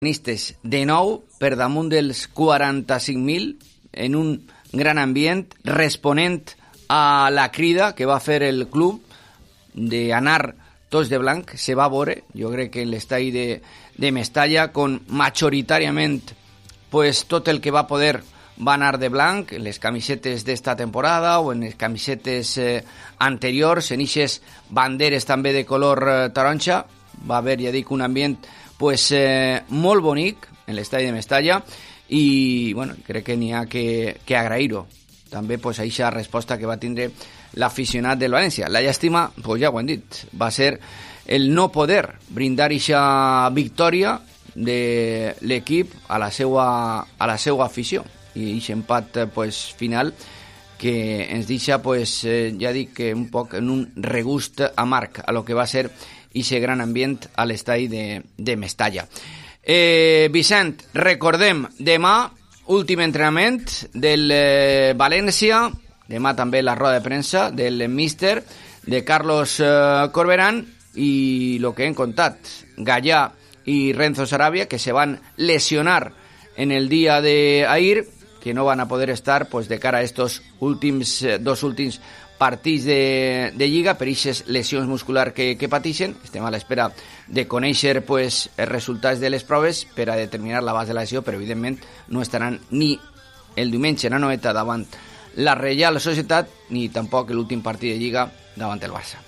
de nou per damunt dels 45.000 en un gran ambient, responent a la crida que va fer el club d'anar tots de blanc. Se va veure, jo crec que en l'estadi de Mestalla, con majoritàriament pues, tot el que va poder va anar de blanc, en les camisetes d'esta temporada o en les camisetes anteriors, en ixes banderes també de color taronja. Va haver, ja dic, un ambient pues, molt bonic en l'estadi de Mestalla i bueno, crec que n'hi ha que agrair-ho també pues, a aquesta resposta que va tindre l'aficionat del València. La llàstima, pues, ja ho hem dit, va ser el no poder brindar aquesta victòria de l'equip a la seva afició i aquest empat pues, final que ens deixa pues, ja dic un poc en un regust amarg a lo que va ser aquest gran ambient a l'estadi de Mestalla. Vicent, recordem, demà últim entrenament del València, demà també la roda de premsa del míster de Carlos Corberán i el que hem contat, Gallà i Renzo Sarabia, que se van lesionar en el dia d'ahir, que no van a poder estar pues, de cara a estos dos últims partits de Lliga per aquestes lesions musculars que pateixen. Estem a l'espera de conèixer pues, els resultats de les proves per a determinar l'abast de la lesió, però evidentment no estaran ni el diumenge en Anoeta davant la Reial Societat ni tampoc l'últim partit de Lliga davant el Barça.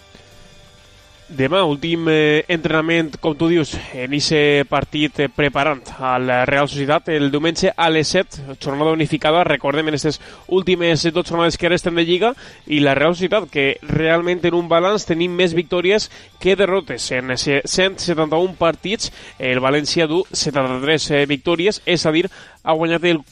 Demà, últim entrenament, com tu dius, en aquest partit preparant al Real Societat, el diumenge a les 7, jornada unificada, recordem en aquestes últimes 2 jornades que resten de Lliga, i la Real Societat, que realment en un balanç tenim més victòries que derrotes. En 171 partits, el València du 73 victòries, és a dir, ha guanyat el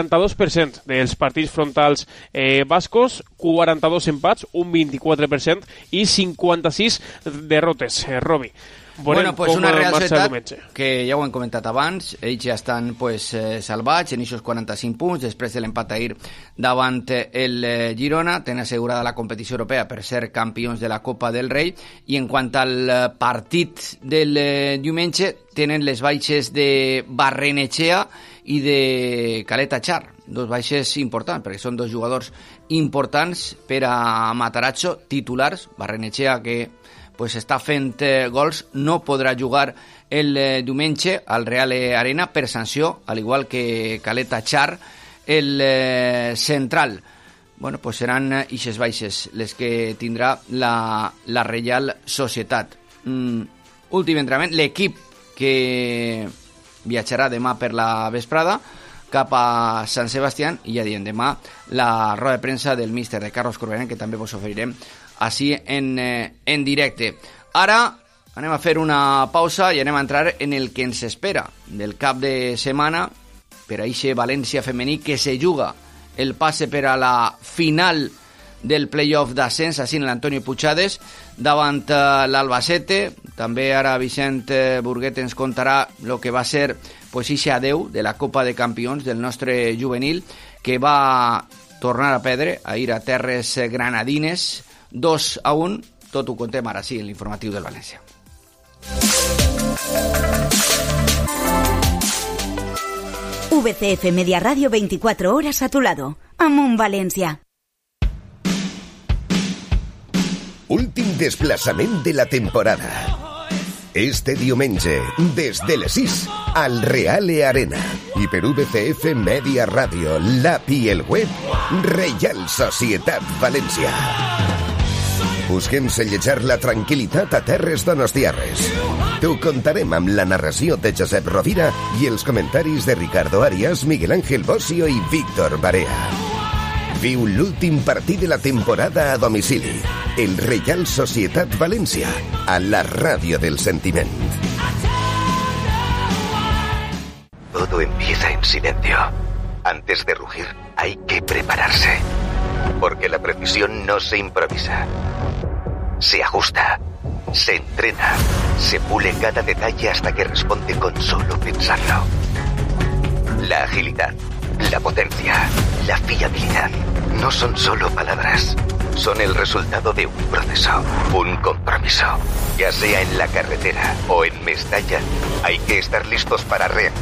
42% dels partits frontals bascos, 42 empats, un 24% i 56 derrotes, Robi. Bueno, pues una Real Societat que ja ho hem comentat abans, ells ja estan pues, salvats en aquests 45 punts després de l'empat ahir davant el Girona, tenen assegurada la competició europea per ser campions de la Copa del Rei, i en quant al partit del diumenge tenen les baixes de Barrenechea i de Caleta Char, dos baixes importants perquè són dos jugadors importants per a Matarazzo, titulars. Barrenechea, que pues està fent gols, no podrà jugar el diumenge al Real Arena per sanció, al igual que Caleta Char, el central. Bueno, pues seran ixes baixes les que tindrà la Reial Societat. Últim entrenament, l'equip que viatjarà demà per la vesprada cap a Sant Sebastián, i ja diem, demà la roda de premsa del míster de Carlos Corberán, que també vos oferirem així en directe. Ara anem a fer una pausa i anem a entrar en el que ens espera del cap de setmana per a eixe València femení que se juga el passe per a la final del playoff d'ascens així en l'Antonio Puigades davant l'Albacete. També ara Vicent Burguet ens contarà el que va ser pues, ixe adeu de la Copa de Campions del nostre juvenil, que va tornar a perdre ahir a terres granadines 2-1. Tot ho contem ara sí en l'informatiu del València. VCF Media Radio, 24 horas a tu lado. Amunt València. Últim desplaçament de la temporada. Este diumenge, des de les 6, al Reale Arena. I per VCF Media Radio, l'app i el web, Reial Societat València. Busquem sellejar la tranquil·litat a terres donostiarres. T'ho contarem amb la narració de Josep Rovira i els comentaris de Ricardo Arias, Miguel Ángel Bosio i Víctor Barea. Viu l'últim partit de la temporada a domicili. El Real Societat València, a la ràdio del sentiment. Todo empieza en silencio. Antes de rugir, hay que prepararse. Porque la precisión no se improvisa. Se ajusta, se entrena, se pule cada detalle hasta que responde con solo pensarlo. La agilidad, la potencia, la fiabilidad, no son solo palabras. son el resultado de un proceso, un compromiso. Ya sea en la carretera o en Mestalla, hay que estar listos para reaccionar